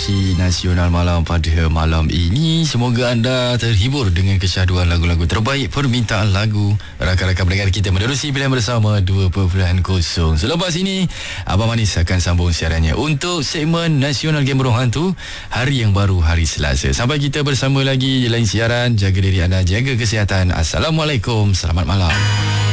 menerusi Nasional Malam pada malam ini. Semoga anda terhibur dengan kesyahduan lagu-lagu terbaik permintaan lagu rakan-rakan pendengar kita menerusi pilihan bersama 2.0. Selepas ini Abang Manis akan sambung siarannya untuk segmen Nasional Game Burung Hantu hari yang baru, hari Selasa. Sampai kita bersama lagi di lain siaran, jaga diri anda, jaga kesihatan. Assalamualaikum, selamat malam.